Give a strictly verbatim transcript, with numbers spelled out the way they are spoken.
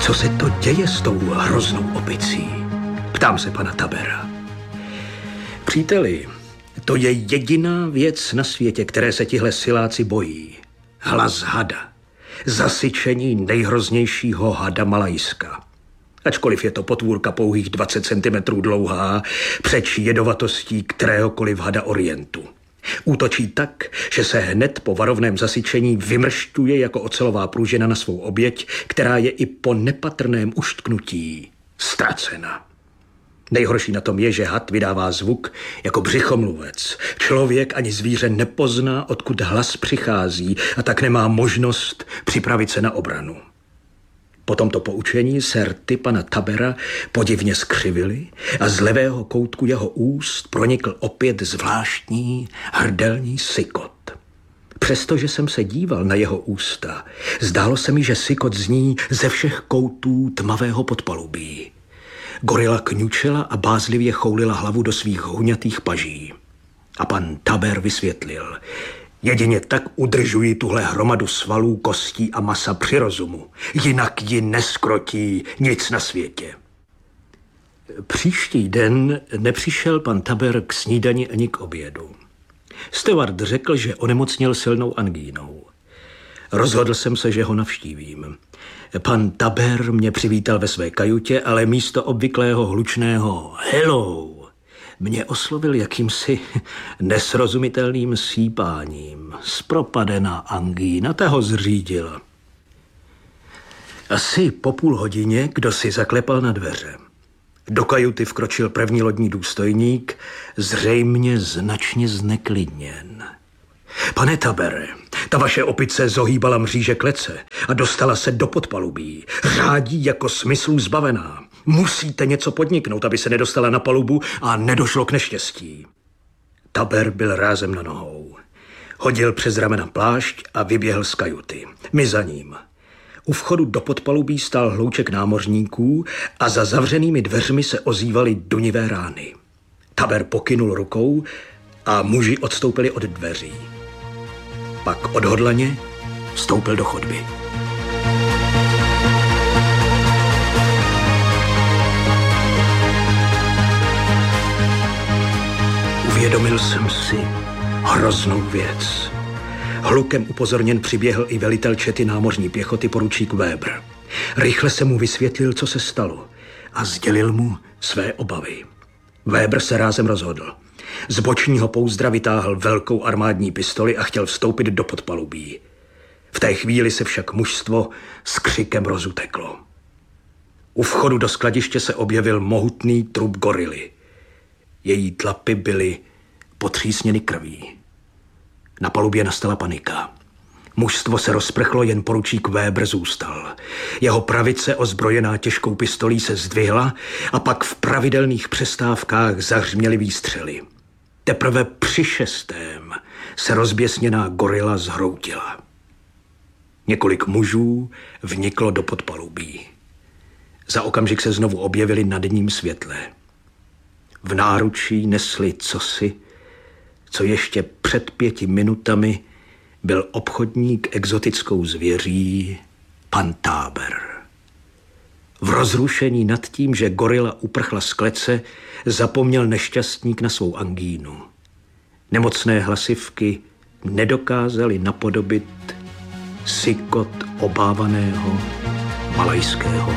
Co se to děje s tou hroznou opicí? Ptám se pana Tabera. Příteli, to je jediná věc na světě, které se tihle siláci bojí. Hlas hada. Zasyčení nejhroznějšího hada Malajska. Ačkoliv je to potvůrka pouhých dvacet centimetrů dlouhá, přeč jedovatostí kteréhokoliv hada Orientu. Útočí tak, že se hned po varovném zasyčení vymršťuje jako ocelová pružina na svou oběť, která je i po nepatrném uštknutí ztracena. Nejhorší na tom je, že had vydává zvuk jako břichomluvec. Člověk ani zvíře nepozná, odkud hlas přichází, a tak nemá možnost připravit se na obranu. Po tomto poučení se rty pana Tabera podivně skřivily a z levého koutku jeho úst pronikl opět zvláštní hrdelní sykot. Přestože jsem se díval na jeho ústa, zdálo se mi, že sykot zní ze všech koutů tmavého podpalubí. Gorila kňučela a bázlivě choulila hlavu do svých huňatých paží. A pan Taber vysvětlil: jedině tak udržují tuhle hromadu svalů, kostí a masa při rozumu. Jinak ji neskrotí nic na světě. Příští den nepřišel pan Taber k snídani ani k obědu. Steward řekl, že onemocněl silnou angínou. Rozhodl jsem se, že ho navštívím. Pan Taber mě přivítal ve své kajutě, ale místo obvyklého hlučného hello mě oslovil jakýmsi nesrozumitelným sípáním. Zpropadená angína, ta ho zřídila. Asi po půl hodině kdo si zaklepal na dveře. Do kajuty vkročil první lodní důstojník, zřejmě značně zneklidněn. Pane Tabere, ta vaše opice zohýbala mříže klece a dostala se do podpalubí. Řádí jako smyslů zbavená. Musíte něco podniknout, aby se nedostala na palubu a nedošlo k neštěstí. Taber byl rázem na nohou. Hodil přes ramena plášť a vyběhl z kajuty. My za ním. U vchodu do podpalubí stál hlouček námořníků a za zavřenými dveřmi se ozývaly dunivé rány. Taber pokynul rukou a muži odstoupili od dveří. Pak odhodlaně vstoupil do chodby. Uvědomil jsem si hroznou věc. Hlukem upozorněn přiběhl i velitel čety námořní pěchoty poručík Weber. Rychle se mu vysvětlil, co se stalo, a sdělil mu své obavy. Weber se rázem rozhodl. Z bočního pouzdra vytáhl velkou armádní pistoli a chtěl vstoupit do podpalubí. V té chvíli se však mužstvo s křikem rozuteklo. U vchodu do skladiště se objevil mohutný trup gorily. Její tlapy byly potřísněny krví. Na palubě nastala panika. Mužstvo se rozprchlo, jen poručík Weber zůstal. Jeho pravice, ozbrojená těžkou pistolí, se zdvihla a pak v pravidelných přestávkách zahřměly výstřely. Teprve při šestém se rozběsněná gorila zhroutila. Několik mužů vniklo do podpalubí. Za okamžik se znovu objevili na denním světle. V náručí nesli cosi, co ještě před pěti minutami byl obchodník exotickou zvěří pan Taber. V rozrušení nad tím, že gorila uprchla z klece, zapomněl nešťastník na svou angínu. Nemocné hlasivky nedokázaly napodobit sykot obávaného malajského